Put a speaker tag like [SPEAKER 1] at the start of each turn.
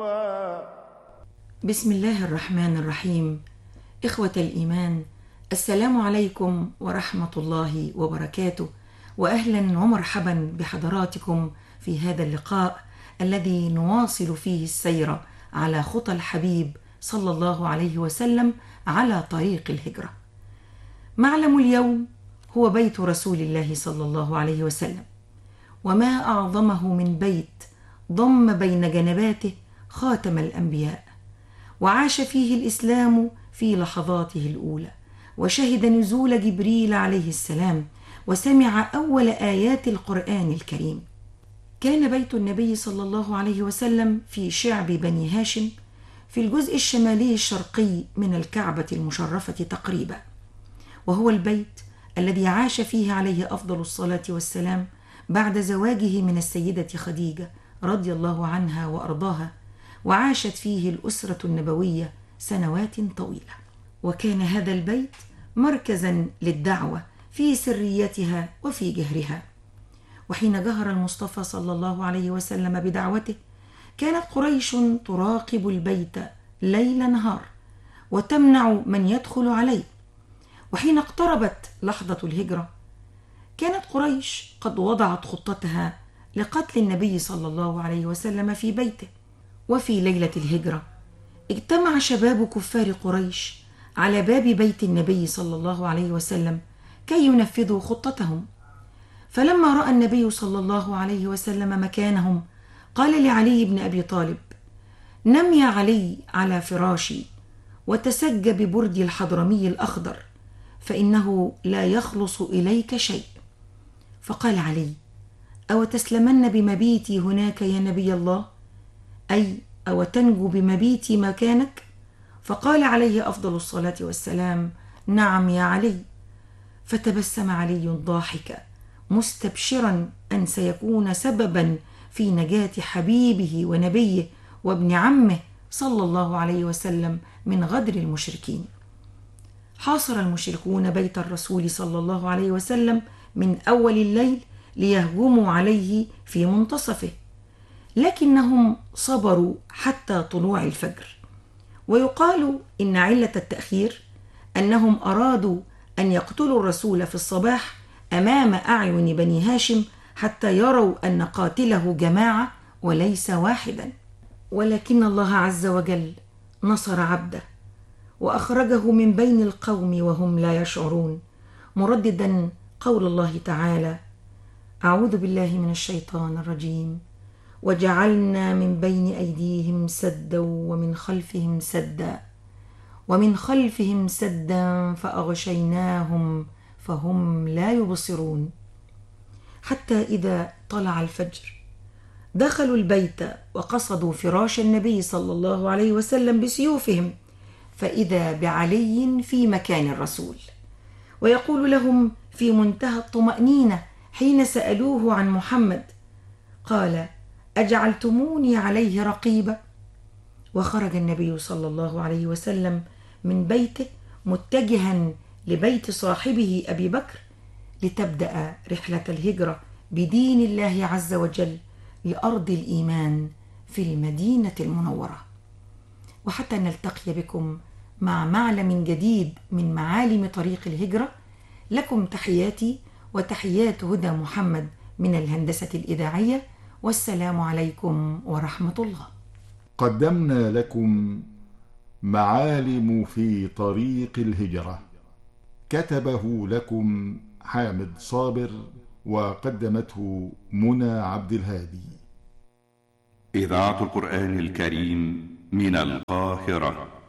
[SPEAKER 1] مرحبا.
[SPEAKER 2] بسم الله الرحمن الرحيم. إخوة الإيمان، السلام عليكم ورحمة الله وبركاته، وأهلا ومرحبا بحضراتكم في هذا اللقاء الذي نواصل فيه السير على خطى الحبيب صلى الله عليه وسلم على طريق الهجرة. معلم اليوم هو بيت رسول الله صلى الله عليه وسلم، وما أعظمه من بيت ضم بين جنباته خاتم الأنبياء، وعاش فيه الإسلام في لحظاته الأولى، وشهد نزول جبريل عليه السلام، وسمع أول آيات القرآن الكريم. كان بيت النبي صلى الله عليه وسلم في شعب بني هاشم في الجزء الشمالي الشرقي من الكعبة المشرفة تقريبا، وهو البيت الذي عاش فيه عليه أفضل الصلاة والسلام بعد زواجه من السيدة خديجة رضي الله عنها وأرضاها، وعاشت فيه الأسرة النبوية سنوات طويلة. وكان هذا البيت مركزا للدعوة في سريتها وفي جهرها. وحين جهر المصطفى صلى الله عليه وسلم بدعوته، كانت قريش تراقب البيت ليل نهار وتمنع من يدخل عليه. وحين اقتربت لحظة الهجرة، كانت قريش قد وضعت خطتها لقتل النبي صلى الله عليه وسلم في بيته. وفي ليلة الهجرة اجتمع شباب كفار قريش على باب بيت النبي صلى الله عليه وسلم كي ينفذوا خطتهم. فلما رأى النبي صلى الله عليه وسلم مكانهم، قال لعلي بن أبي طالب: نم يا علي على فراشي، وتسج ببرد الحضرمي الأخضر، فإنه لا يخلص إليك شيء. فقال علي: أو تسلمن بمبيتي هناك يا نبي الله؟ أي أو تنجو بمبيتي مكانك؟ فقال عليه أفضل الصلاة والسلام: نعم يا علي. فتبسم علي ضاحكا مستبشرا أن سيكون سببا في نجاة حبيبه ونبيه وابن عمه صلى الله عليه وسلم من غدر المشركين. حاصر المشركون بيت الرسول صلى الله عليه وسلم من أول الليل ليهجموا عليه في منتصفه، لكنهم صبروا حتى طلوع الفجر. ويقال إن علة التأخير أنهم أرادوا أن يقتلوا الرسول في الصباح أمام أعين بني هاشم حتى يروا أن قاتله جماعة وليس واحدا. ولكن الله عز وجل نصر عبده وأخرجه من بين القوم وهم لا يشعرون، مرددا قول الله تعالى: أعوذ بالله من الشيطان الرجيم: وجعلنا من بين أيديهم سدا ومن خلفهم سدا ومن خلفهم سدا فأغشيناهم فهم لا يبصرون. حتى إذا طلع الفجر دخلوا البيت وقصدوا فراش النبي صلى الله عليه وسلم بسيوفهم، فإذا بعلي في مكان الرسول، ويقول لهم في منتهى الطمأنينة حين سألوه عن محمد، قال: أجعلتموني عليه رقيبا؟ وخرج النبي صلى الله عليه وسلم من بيته متجها لبيت صاحبه أبي بكر لتبدأ رحلة الهجرة بدين الله عز وجل لأرض الإيمان في المدينة المنورة. وحتى نلتقي بكم مع معلم جديد من معالم طريق الهجرة، لكم تحياتي وتحيات هدى محمد من الهندسة الإذاعية، والسلام عليكم ورحمة الله.
[SPEAKER 1] قدمنا لكم معالم في طريق الهجرة، كتبه لكم حامد صابر، وقدمته منى عبد الهادي.
[SPEAKER 3] إذاعة القرآن الكريم من القاهرة.